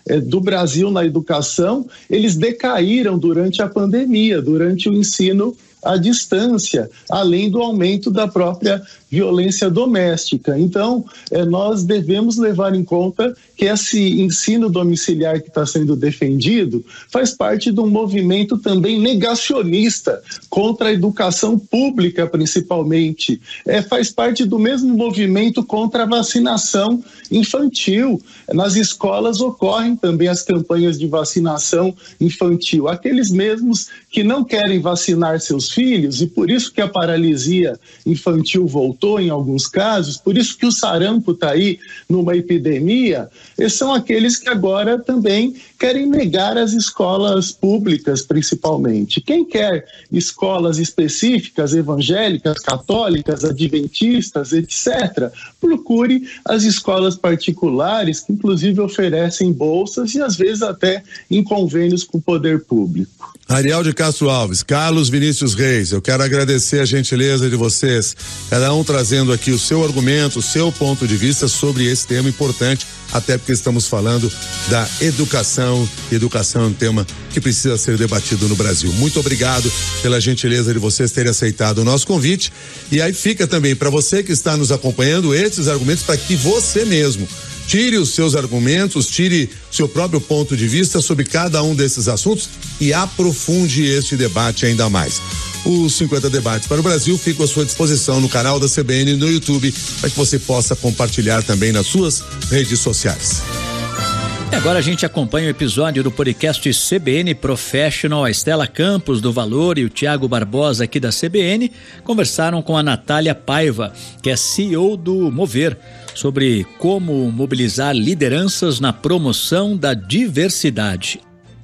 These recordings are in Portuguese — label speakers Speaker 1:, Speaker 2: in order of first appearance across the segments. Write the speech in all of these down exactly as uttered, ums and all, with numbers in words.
Speaker 1: eh, do Brasil na educação, eles decaíram durante a pandemia, durante o ensino à distância, além do aumento da própria violência doméstica. Então, eh, nós devemos levar em conta que esse ensino domiciliar que está sendo defendido faz parte de um movimento também negacionista contra a educação pública, principalmente. Eh, faz parte do mesmo movimento contra a vacinação infantil. Nas escolas ocorrem também as campanhas de vacinação infantil. Aqueles mesmos que não querem vacinar seus filhos, e por isso que a paralisia infantil voltou em alguns casos, por isso que o sarampo está aí numa epidemia, esses são aqueles que agora também querem negar as escolas públicas, principalmente. Quem quer escolas específicas, evangélicas, católicas, adventistas, etcétera, procure as escolas particulares, que inclusive oferecem bolsas e às vezes até em convênios com o poder público.
Speaker 2: Ariel de Castro Alves, Carlos Vinícius Reis, eu quero agradecer a gentileza de vocês, cada um trazendo aqui o seu argumento, o seu ponto de vista sobre esse tema importante, até porque estamos falando da educação. Educação é um tema que precisa ser debatido no Brasil. Muito obrigado pela gentileza de vocês terem aceitado o nosso convite. E aí fica também para você que está nos acompanhando esses argumentos para que você mesmo tire os seus argumentos, tire seu próprio ponto de vista sobre cada um desses assuntos e aprofunde este debate ainda mais. Os cinquenta Debates para o Brasil ficam à sua disposição no canal da C B N no YouTube, para que você possa compartilhar também nas suas redes sociais.
Speaker 3: E agora a gente acompanha o episódio do podcast C B N Professional. A Estela Campos do Valor e o Tiago Barbosa aqui da C B N conversaram com a Natália Paiva, que é C E O do Mover, sobre como mobilizar lideranças na promoção da diversidade.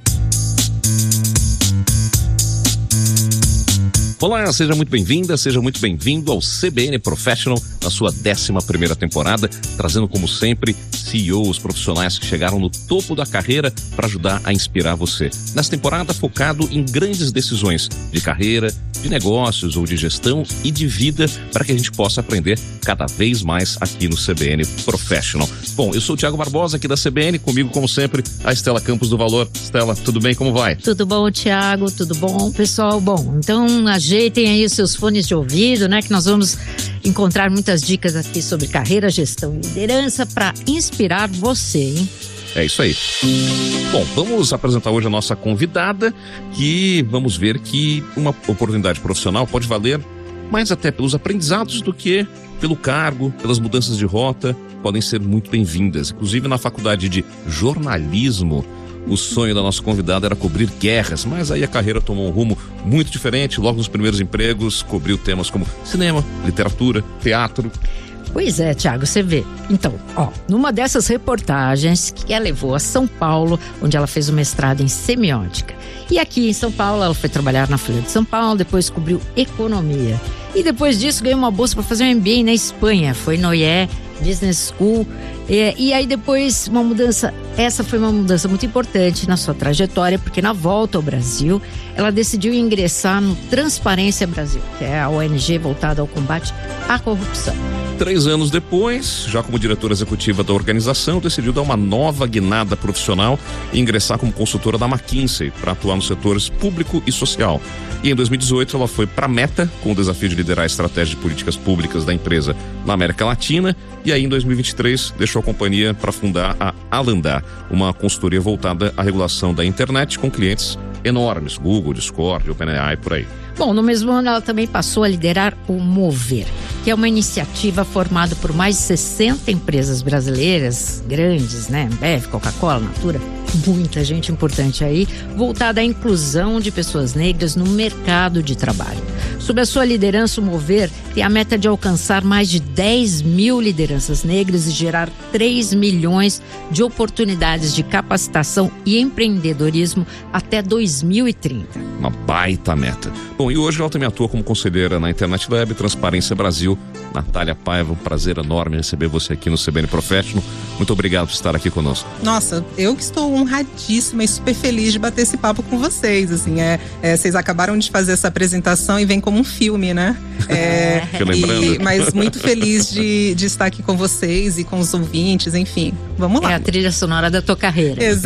Speaker 4: Olá, seja muito bem-vinda, seja muito bem-vindo ao C B N Professional, na sua décima primeira temporada, trazendo como sempre C E Os profissionais que chegaram no topo da carreira para ajudar a inspirar você. Nessa temporada focado em grandes decisões de carreira, de negócios ou de gestão e de vida, para que a gente possa aprender cada vez mais aqui no C B N Professional. Bom, eu sou o Tiago Barbosa aqui da C B N, comigo como sempre a Estela Campos do Valor. Estela, tudo bem? Como vai?
Speaker 5: Tudo bom, Tiago, tudo bom, pessoal? Bom, então ajeitem aí os seus fones de ouvido, né, que nós vamos encontrar muitas dicas aqui sobre carreira, gestão e liderança para inspirar você, hein?
Speaker 4: É isso aí. Bom, vamos apresentar hoje a nossa convidada, que vamos ver que uma oportunidade profissional pode valer mais até pelos aprendizados do que pelo cargo, pelas mudanças de rota, podem ser muito bem-vindas. Inclusive na faculdade de jornalismo, o sonho da nossa convidada era cobrir guerras, mas aí a carreira tomou um rumo muito diferente. Logo nos primeiros empregos, cobriu temas como cinema, literatura, teatro.
Speaker 5: Pois é, Tiago, você vê. Então, ó, numa dessas reportagens que ela levou a São Paulo, onde ela fez o mestrado em semiótica. E aqui em São Paulo, ela foi trabalhar na Folha de São Paulo, depois cobriu economia. E depois disso, ganhou uma bolsa para fazer um M B A na Espanha. Foi no I E Business School. E, e aí depois uma mudança, essa foi uma mudança muito importante na sua trajetória, porque na volta ao Brasil, ela decidiu ingressar no Transparência Brasil, que é a O N G voltada ao combate à corrupção.
Speaker 4: Três anos depois, já como diretora executiva da organização, decidiu dar uma nova guinada profissional e ingressar como consultora da McKinsey para atuar nos setores público e social. E em dois mil e dezoito ela foi para a Meta com o desafio de liderar a estratégia de políticas públicas da empresa na América Latina. E aí em dois mil e vinte e três deixou a companhia para fundar a Alandar, uma consultoria voltada à regulação da internet com clientes enormes, Google, Discord, OpenAI, por aí.
Speaker 5: Bom, no mesmo ano ela também passou a liderar o Mover, que é uma iniciativa formada por mais de sessenta empresas brasileiras, grandes, né? Ambev, Coca-Cola, Natura, muita gente importante aí, voltada à inclusão de pessoas negras no mercado de trabalho. Sob a sua liderança, o Mover tem a meta de alcançar mais de dez mil lideranças negras e gerar três milhões de oportunidades de capacitação e empreendedorismo até dois mil e trinta.
Speaker 4: Uma baita meta. Bom, e hoje ela também atua como conselheira na Internet Lab Transparência Brasil. Natália Paiva, um prazer enorme receber você aqui no C B N Professional. Muito obrigado por estar aqui conosco.
Speaker 6: Nossa, eu que estou honradíssima e super feliz de bater esse papo com vocês. Assim, é, é, vocês acabaram de fazer essa apresentação e vem como um filme, né? É, e, mas muito feliz de, de estar aqui com vocês e com os ouvintes, enfim. Vamos lá.
Speaker 5: É a trilha sonora da tua carreira.
Speaker 6: Exato.